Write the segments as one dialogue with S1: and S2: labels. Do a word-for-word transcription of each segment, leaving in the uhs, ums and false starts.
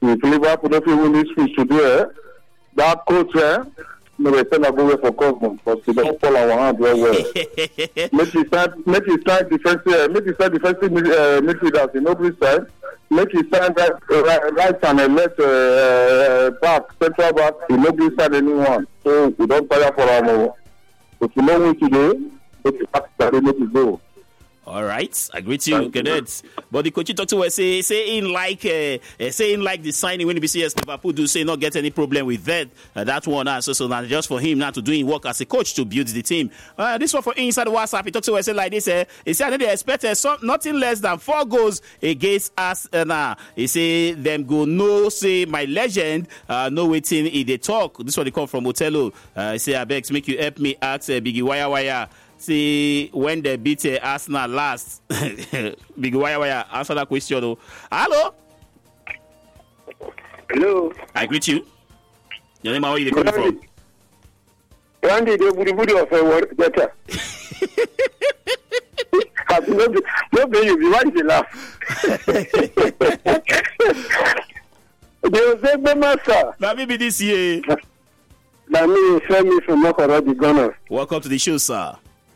S1: If Liverpool don't win this match today, that coach, eh, no, they send a go away for Cosmo, but they don't fall our hand very well. Make it start, make it start defensive, make it start defensive uh, midfielders in every side. Make it stand right, right, right and uh, left uh, uh, back, central back. In every side, anyone. So we don't fire for our more. If you know what today, make it back and make it go.
S2: All right, I agree to you, Cadet. But the coach you talk to us say saying like uh, uh, saying like the signing when the B C S Liverpool do say not get any problem with that uh, that one. Uh, so so now just for him now to doing work as a coach to build the team. Uh, this one for inside the WhatsApp. He talks to us say like this. Uh, he said they expect uh, some, nothing less than four goals against us. Uh, now he say them go no say my legend uh, no waiting if they talk. This one they come from Otello. Uh, he say I beg make you help me ask uh, Biggie Wire Wire. See when they beat uh, Arsenal last. Big wire wire answer that question though. Hello.
S3: Hello.
S2: I greet you. Your name, where are you coming from?
S3: Randy, the booty booty of a word better. No baby, why did you laugh? They say Bemasa.
S2: Now maybe this year.
S3: Now me send me from Mokoro the Gunners.
S2: Welcome to the show, sir.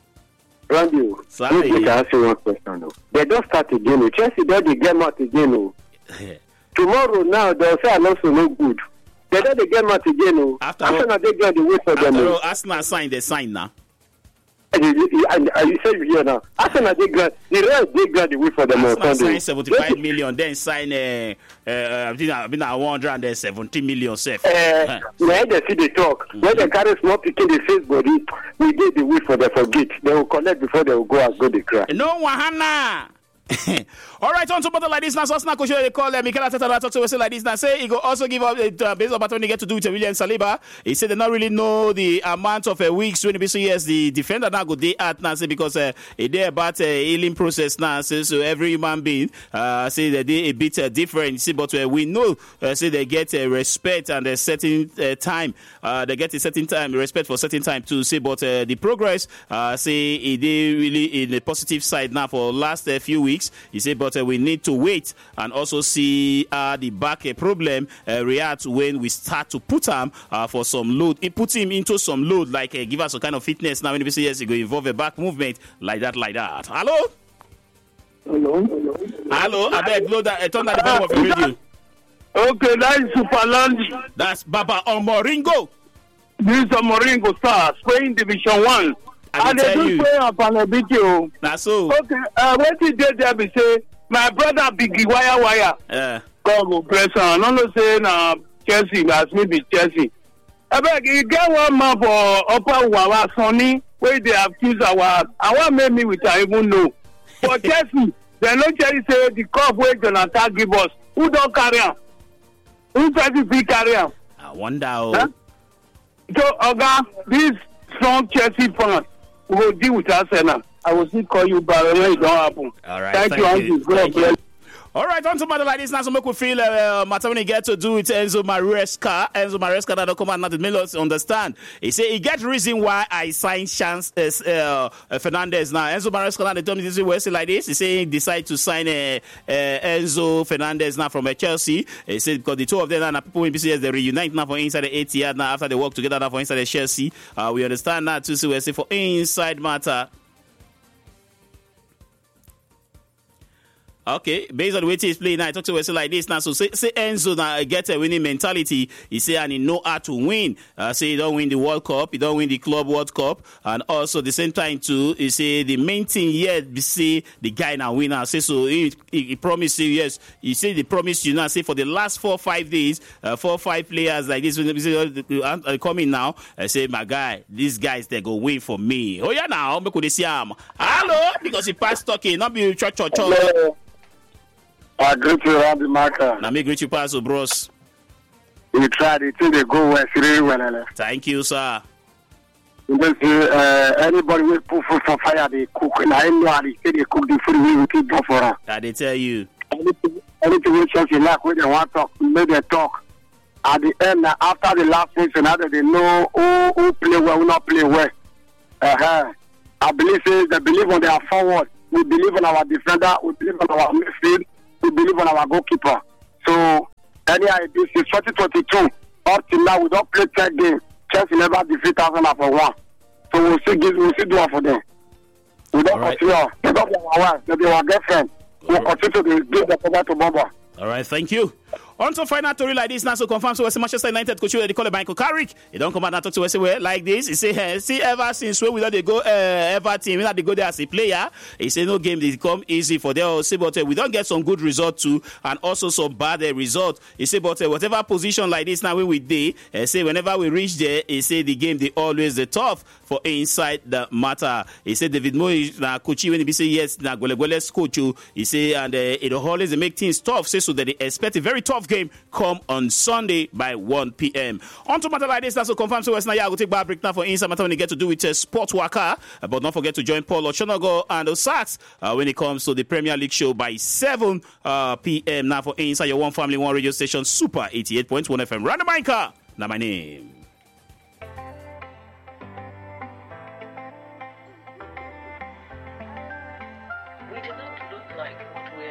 S3: Randy,
S2: sorry.
S3: Let me ask you one question. Though. They don't start again. Chelsea don't they get out again. Oh. Tomorrow now they'll say Alonso no good. They don't they get out again. Oh.
S2: After
S3: Arsenal they get the way for
S2: after
S3: them.
S2: All, Arsenal sign they sign now.
S3: And you, you, and, and you say you hear now. Arsenal they grant the rest they grant the way for them.
S2: Arsenal sign seventy-five million, then sign uh, uh, I think I mean one hundred and seventy million safe.
S3: Uh, when they see the talk, mm-hmm. when they carry small picking the face body, we get the way for them forget. They will collect before they will go and go the cry.
S2: No wahana. All right, on to bottle like this now. So now, coach, they call them. Mikel Arteta talk to us like this now. Say he go also give up uh, based on what they get to do with William Saliba. He said they not really know the amount of uh, weeks when the B C S the defender now go day at now. Say because uh, it there about uh, healing process now. Say, so every human being uh, say that they a bit uh, different. See, but uh, we know uh, say they get uh, respect and a certain uh, time. Uh, they get a certain time respect for certain time to say. But uh, the progress uh, say it they really in the positive side now for last uh, few weeks. He said, but uh, we need to wait and also see uh, the back uh, problem uh, react when we start to put him uh, for some load. It put him into some load, like uh, give us a kind of fitness. Now, when we say yes, it will involve a back movement like that, like that. Hello?
S3: Hello? Hello?
S2: Hello? I beg, load that, uh, turn that the volume of your radio.
S3: Okay, that is Superland.
S2: That's Baba Omoringo.
S3: This is Omoringo, sir, Spain Division one.
S2: I
S3: and they do play up on a video.
S2: That's so.
S3: Okay, uh, what did they there be say? My brother Biggie Wire Wire.
S2: Yeah.
S3: God will bless her. I'm not saying uh, Chelsea, as me be Chelsea. I beg you get one man for Upper Wawa Sonny, where they have accused our. I want make me with I even know. For Chelsea, they no Chelsea say the cup where Jonathan give us. Who don't carry him? Who try to be carry him?
S2: I wonder. Oh.
S3: Huh? So, Oga, this strong Chelsea fan. We will deal with Arsenal. I will still call you back when it don't happen.
S2: All right.
S3: Thank, thank you,
S2: you. Thank you. All right, on to matter like this now, so make we feel uh, matter when he get to do with Enzo Maresca. Enzo Maresca that don't come out not the understand. He say he get reason why I sign Chance uh, uh, Fernandez now. Enzo Maresca now they told me this way say like this. He say he decide to sign uh, uh, Enzo Fernandez now from uh, Chelsea. He said because the two of them now people in B C S they reunite now for inside the Etihad now after they work together now for inside the Chelsea. Uh, we understand that too. So we say for inside matter. Okay, based on the way he's playing now, I talk to us like this now. So say, say Enzo now get a winning mentality. He say and he know how to win. Uh, say he don't win the World Cup, he don't win the Club World Cup, and also at the same time too, he say the main thing here be say the guy now win. Now say so he, he, he promised you yes. He say they promise you now. Say for the last four five days, uh, four five players like this when they uh, coming now. I say my guy, these guys they go win for me. Oh yeah now, make we see him. Hello, because he passed talking, not be church church.
S3: I greet you around the marker.
S2: Now me greet you, Pastor Bros.
S3: We tried it till they go well, really well.
S2: Thank you, sir.
S3: Uh, anybody will put food for fire, they cook. And I know how they say they cook the food, we will keep go for her.
S2: I they tell you.
S3: Anything we Chelsea like, when they want to talk, make them talk. At the end, after the last season, now that they know who, who play well, who not play well. Uh-huh. I believe say, they believe on their forward. We believe on our defender. We believe on our midfield. We believe on our goalkeeper. So,
S4: Anyhow, this is twenty twenty-two. Up till now, we don't play ten games. Chelsea never defeat Arsenal for one. So we'll see, we'll see do one for them. We don't
S2: right.
S4: continue. They don't be our wife. They be our girlfriend. We'll
S2: right.
S4: continue to give the cover to Boba.
S2: All right, thank you. On to final story like this now, so confirm so Manchester United coach they call it Michael Carrick. He don't come out and talk to us like this. He say, hey, see, ever since when we don't they go uh, ever team, we not they go there as a player. He say no game they come easy for them. Say, but uh, we don't get some good result too, and also some bad uh, result. He say, but uh, whatever position like this now when we day, uh, say whenever we reach there, he say the game they always the tough for inside the matter. He say David Moyes na coach when he say yes na Gwele coach. He say and uh, it always make things tough. Say so that they expect a very tough game come on Sunday by one p.m. On to matter like this, that's to confirm. So, now I will take back break now for inside matter when it get to do with uh, Sport Waka. Uh, but don't forget to join Paul Ochonogo and Osaks uh, when it comes to the Premier League show by seven p.m. Now for inside your one family, one radio station, Super eighty-eight point one F M. Random Mineka, now my name.
S5: We do not look like